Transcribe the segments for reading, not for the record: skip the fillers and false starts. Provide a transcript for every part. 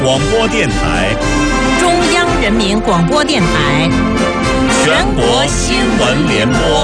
广播电台， 中央人民广播电台， 全国新闻联播。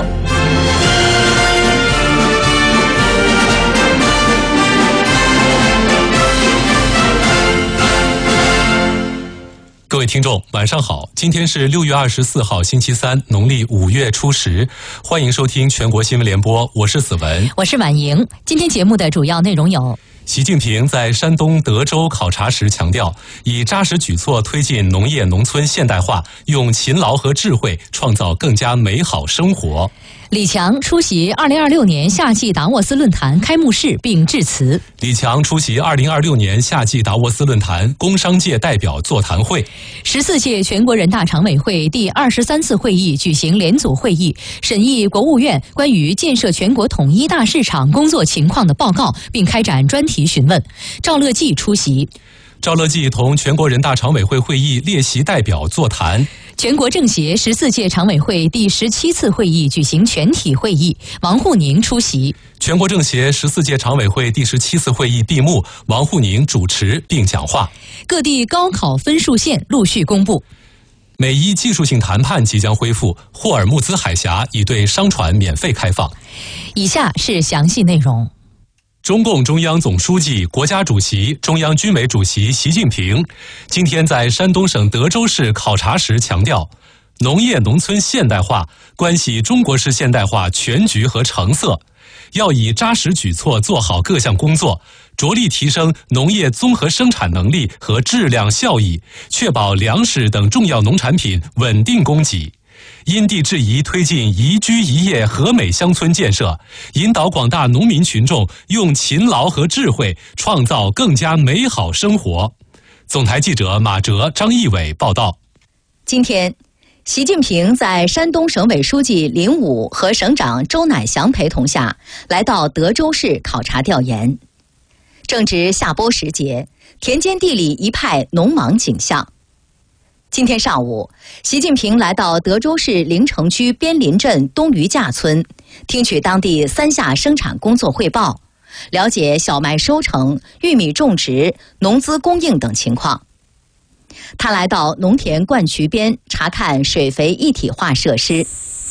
各位听众，晚上好！今天是6月24号，星期三，农历5月初10，欢迎收听全国新闻联播，我是子文， 我是婉莹。今天节目的主要内容有： 习近平在山东德州考察时强调，以扎实举措推进农业农村现代化，用勤劳和智慧创造更加美好生活。 李强出席2026年夏季达沃斯论坛开幕式并致辞。 李强出席2026年夏季达沃斯论坛工商界代表座谈会。 14届全国人大常委会第23次会议举行联组会议，审议国务院关于建设全国统一大市场工作情况的报告，并开展专题询问。赵乐际出席。 赵乐际同全国人大常委会会议列席代表座谈。 全国政协14届常委会第17次会议举行全体会议，王沪宁出席。 全国政协14届常委会第17次会议闭幕，王沪宁主持并讲话。 各地高考分数线陆续公布。 美伊技术性谈判即将恢复，霍尔木兹海峡已对商船免费开放。 以下是详细内容。 中共中央总书记、国家主席、中央军委主席习近平今天在山东省德州市考察时强调，农业农村现代化关系中国式现代化全局和成色，要以扎实举措做好各项工作，着力提升农业综合生产能力和质量效益，确保粮食等重要农产品稳定供给。因地制宜推进宜居宜业和美乡村建设，引导广大农民群众用勤劳和智慧创造更加美好生活。总台记者马哲、张义伟报道。 今天，习近平在山东省委书记林武和省长周乃祥陪同下，来到德州市考察调研。正值夏播时节，田间地里一派农忙景象。今天上午，习近平来到德州市临城区边林镇东余架村，听取当地3下生产工作汇报，了解小麦收成、玉米种植、农资供应等情况。他来到农田灌渠边查看水肥一体化设施。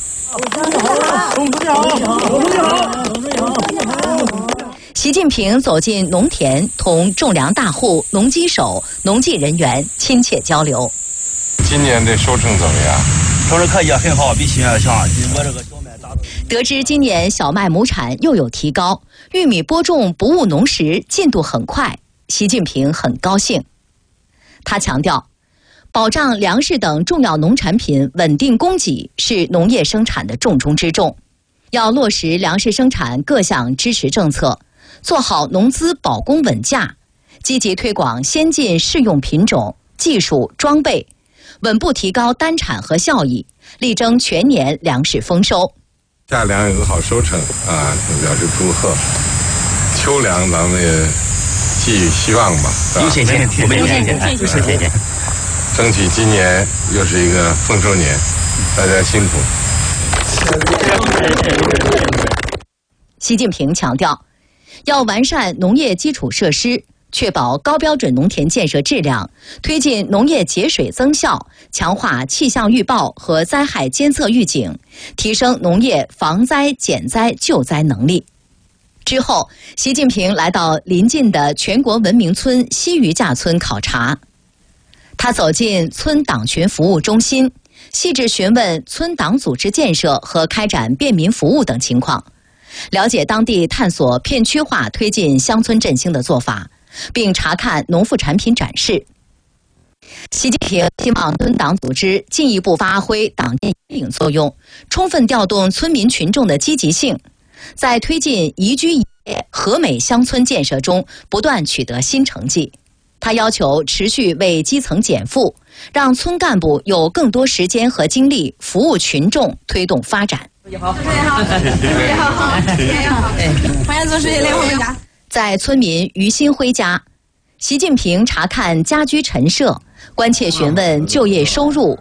习近平走进农田，同种粮大户、农机手、农技人员亲切交流。 今年的收成怎么样？ 收成可以，很好，比去年强。我这个小麦大。 得知今年小麦亩产又有提高，玉米播种不误农时进度很快，习近平很高兴。他强调，保障粮食等重要农产品稳定供给是农业生产的重中之重，要落实粮食生产各项支持政策，做好农资保供稳价，积极推广先进适用品种、技术、装备，稳步提高单产和效益，力争全年粮食丰收。 夏粮有个好收成啊，表示祝贺。秋粮咱们也寄予希望吧， 有信心，我们有信心，有信心。 争取今年又是一个丰收年，大家辛苦。 习近平强调，要完善农业基础设施，确保高标准农田建设质量，推进农业节水增效，强化气象预报和灾害监测预警，提升农业防灾减灾救灾能力。之后，习近平来到临近的全国文明村西余架村考察。他走进村党群服务中心，细致询问村党组织建设和开展便民服务等情况，了解当地探索片区化推进乡村振兴的做法，并查看农副产品展示。习近平希望村党组织进一步发挥党建引领作用，充分调动村民群众的积极性，在推进宜居宜业和美乡村建设中不断取得新成绩。他要求持续为基层减负，让村干部有更多时间和精力服务群众，推动发展。 主席好，主席好，主席好，主席好，欢迎总书记来我们家。 在村民于新辉家，习近平查看家居陈设，关切询问就业收入、